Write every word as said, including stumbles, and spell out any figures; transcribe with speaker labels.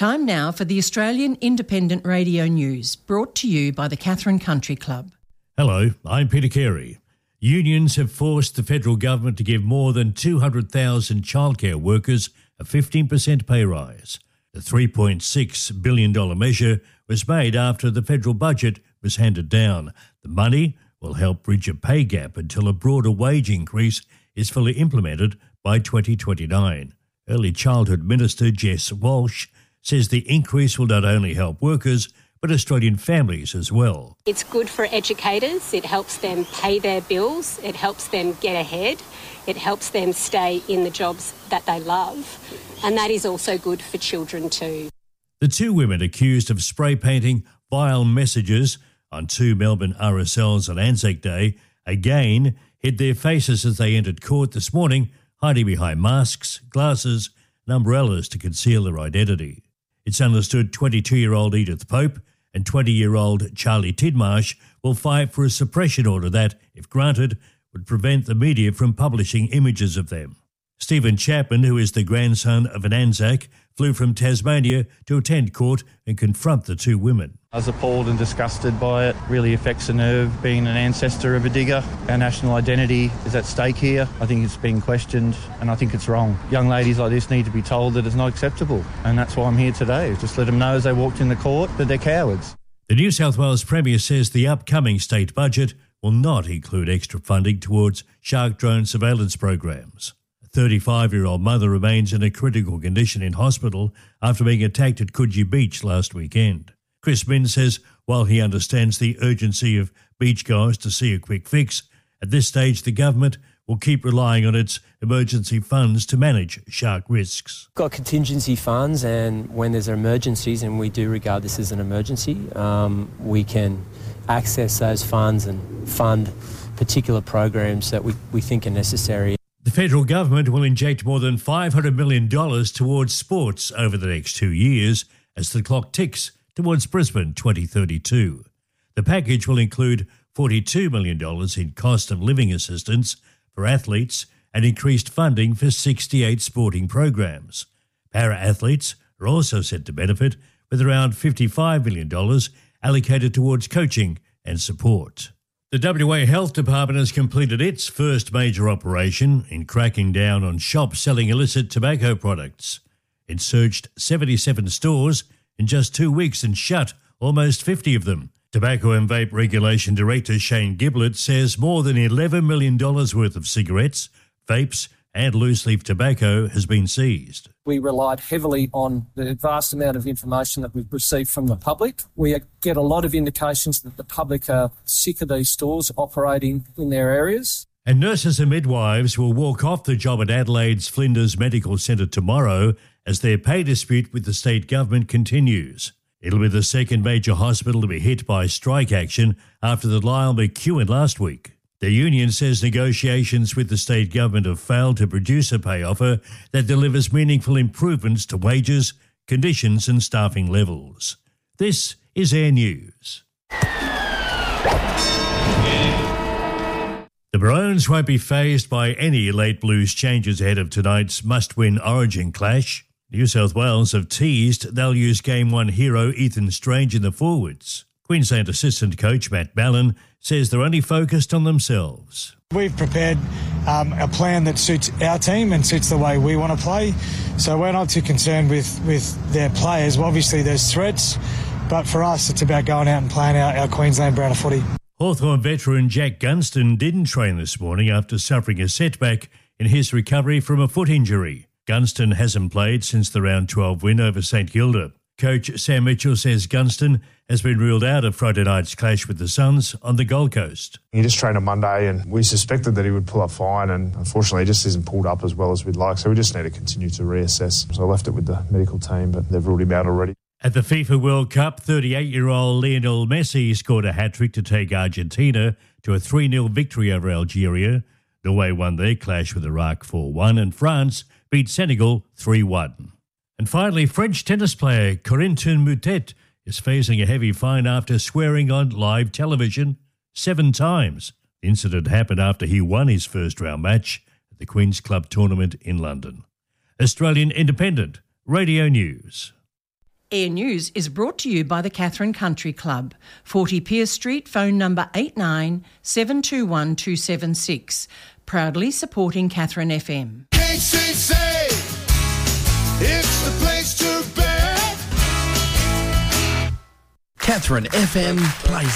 Speaker 1: Time now for the Australian Independent Radio News, brought to you by the Katherine Country Club.
Speaker 2: Hello, I'm Peter Carey. Unions have forced the federal government to give more than two hundred thousand childcare workers a fifteen percent pay rise. The three point six billion dollars measure was made after the federal budget was handed down. The money will help bridge a pay gap until a broader wage increase is fully implemented by twenty twenty-nine. Early Childhood Minister Jess Walsh says the increase will not only help workers but Australian families as well.
Speaker 3: It's good for educators, it helps them pay their bills, it helps them get ahead, it helps them stay in the jobs that they love, and that is also good for children too.
Speaker 2: The two women accused of spray painting vile messages on two Melbourne R S Ls on Anzac Day again hid their faces as they entered court this morning, hiding behind masks, glasses and umbrellas to conceal their identity. It's understood twenty-two-year-old Edith Pope and twenty-year-old Charlie Tidmarsh will fight for a suppression order that, if granted, would prevent the media from publishing images of them. Stephen Chapman, who is the grandson of an Anzac, flew from Tasmania to attend court and confront the two women.
Speaker 4: I was appalled and disgusted by it. Really affects the nerve. Being an ancestor of a digger, our national identity is at stake here. I think it's being questioned and I think it's wrong. Young ladies like this need to be told that it's not acceptable, and that's why I'm here today. Just let them know as they walked in the court that they're cowards.
Speaker 2: The New South Wales Premier says the upcoming state budget will not include extra funding towards shark drone surveillance programs. A thirty-five-year-old mother remains in a critical condition in hospital after being attacked at Coogee Beach last weekend. Chris Minns says while he understands the urgency of beachgoers to see a quick fix, at this stage the government will keep relying on its emergency funds to manage shark risks.
Speaker 5: We've got contingency funds, and when there's emergencies, and we do regard this as an emergency, um, we can access those funds and fund particular programs that we, we think are necessary.
Speaker 2: The federal government will inject more than five hundred million dollars towards sports over the next two years as the clock ticks towards Brisbane twenty thirty-two. The package will include forty-two million dollars in cost of living assistance for athletes and increased funding for sixty-eight sporting programs. Para-athletes are also set to benefit with around fifty-five million dollars allocated towards coaching and support. The W A Health Department has completed its first major operation in cracking down on shops selling illicit tobacco products. It searched seventy-seven stores in just two weeks and shut almost fifty of them. Tobacco and Vape Regulation Director Shane Giblett says more than eleven million dollars worth of cigarettes, vapes and loose-leaf tobacco has been seized.
Speaker 6: We relied heavily on the vast amount of information that we've received from the public. We get a lot of indications that the public are sick of these stores operating in their areas.
Speaker 2: And nurses and midwives will walk off the job at Adelaide's Flinders Medical Centre tomorrow as their pay dispute with the state government continues. It'll be the second major hospital to be hit by strike action after the Lyle McEwen last week. The union says negotiations with the state government have failed to produce a pay offer that delivers meaningful improvements to wages, conditions and staffing levels. This is Air News. The Maroons won't be fazed by any late blues changes ahead of tonight's must-win Origin clash. New South Wales have teased they'll use Game one hero Ethan Strange in the forwards. Queensland assistant coach Matt Ballin says they're only focused on themselves.
Speaker 7: We've prepared um, a plan that suits our team and suits the way we want to play, so we're not too concerned with, with their players. Well, obviously there's threats, but for us it's about going out and playing our, our Queensland brand of footy.
Speaker 2: Hawthorn veteran Jack Gunston didn't train this morning after suffering a setback in his recovery from a foot injury. Gunston hasn't played since the round twelve win over St Kilda. Coach Sam Mitchell says Gunston has been ruled out of Friday night's clash with the Suns on the Gold Coast.
Speaker 8: He just trained on Monday and we suspected that he would pull up fine, and unfortunately he just isn't pulled up as well as we'd like, so we just need to continue to reassess. So I left it with the medical team, but they've ruled him out already.
Speaker 2: At the FIFA World Cup, thirty-eight-year-old Lionel Messi scored a hat-trick to take Argentina to a three nil victory over Algeria. Norway won their clash with Iraq four one and France beat Senegal three one. And finally, French tennis player Corentin Moutet is facing a heavy fine after swearing on live television seven times. The incident happened after he won his first round match at the Queen's Club tournament in London. Australian Independent Radio News.
Speaker 1: Air News is brought to you by the Catherine Country Club, forty Pierce Street, phone number eight nine seven two one two seven six. Proudly supporting Catherine F M.
Speaker 9: K C C, it's the place to be.
Speaker 10: Catherine F M plays